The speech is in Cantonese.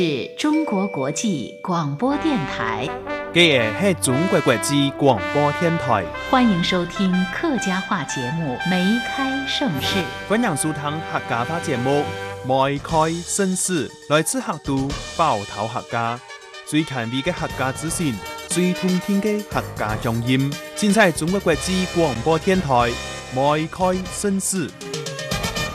是中国国际广播电台。 这个是中国国际广播电台。 欢迎收听客家话节目《梅开盛世》。 欢迎收听客家话节目《梅开盛世》，来自客都包头客家，最权威的客家资讯，最通听的客家乡音，尽在中国国际广播电台《梅开盛世》。